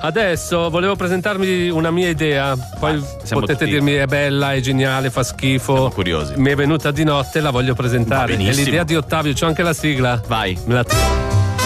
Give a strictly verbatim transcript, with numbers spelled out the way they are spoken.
Adesso volevo presentarmi una mia idea, poi Vai, siamo potete tutti- dirmi è bella, è geniale, fa schifo. Siamo curiosi. Mi è venuta di notte, la voglio presentare. Va È benissimo. l'idea di Ottavio, c'ho anche la sigla. Vai. Me la